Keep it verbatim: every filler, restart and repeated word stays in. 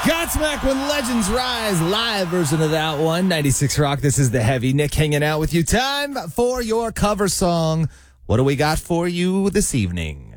Godsmack When Legends Rise, live version of that one. ninety-six Rock, this is the Heavy. Nick hanging out with you. Time for your cover song. What do we got for you this evening?